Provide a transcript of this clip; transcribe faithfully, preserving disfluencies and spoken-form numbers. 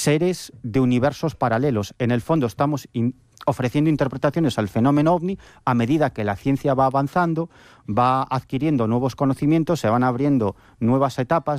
seres de universos paralelos. En el fondo estamos in- ofreciendo interpretaciones al fenómeno ovni a medida que la ciencia va avanzando, va adquiriendo nuevos conocimientos, se van abriendo nuevas etapas